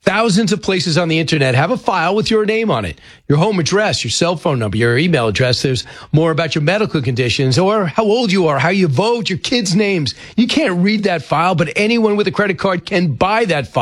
Thousands of places on the internet have a file with your name on it, your home address, your cell phone number, your email address. There's more about your medical conditions or how old you are, how you vote, your kids' names. You can't read that file, but anyone with a credit card can buy that file.